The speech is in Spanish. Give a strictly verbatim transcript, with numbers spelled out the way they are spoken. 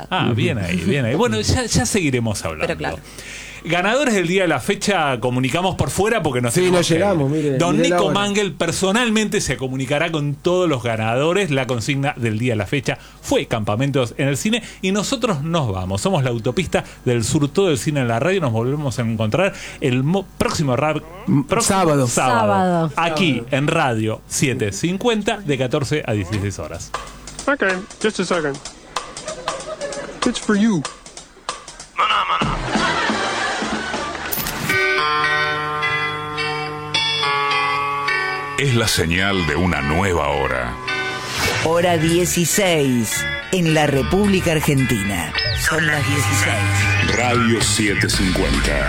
pasado. Ah, bien ahí, bien ahí. Bueno, ya, ya seguiremos hablando. Pero claro. Ganadores del día de la fecha comunicamos por fuera porque nos Sí, nos llegamos, mire. Don mire Nico Mangel personalmente se comunicará con todos los ganadores. La consigna del día de la fecha fue Campamentos en el Cine y nosotros nos vamos. Somos la autopista del sur, todo el cine en la radio. Nos volvemos a encontrar el mo- próximo, rap, próximo sábado. sábado. Sábado. Aquí en Radio setecientos cincuenta de catorce a dieciséis horas. Okay, just a second. It's for you. Es la señal de una nueva hora. Hora dieciséis en la República Argentina. Son las dieciséis. Radio setecientos cincuenta.